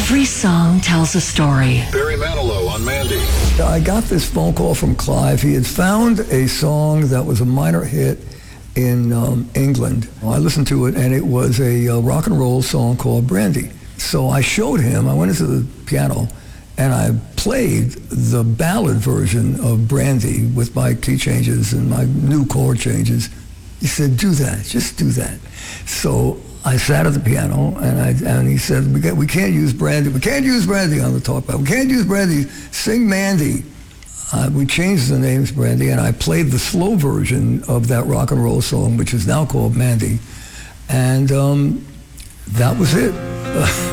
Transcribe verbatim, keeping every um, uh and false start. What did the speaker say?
Every song tells a story. Barry Manilow on Mandy. I got this phone call from Clive. He had found a song that was a minor hit in um, England. I listened to it, and it was a uh, rock and roll song called Brandy. So I showed him, I went into the piano, and I played the ballad version of Brandy with my key changes and my new chord changes. He said, do that, just do that. So I sat at the piano, and I and he said, we, got, we can't use Brandy, we can't use Brandy on the talkback, we can't use Brandy, sing Mandy. Uh, we changed the names Brandy, and I played the slow version of that rock and roll song, which is now called Mandy, and um, that was it.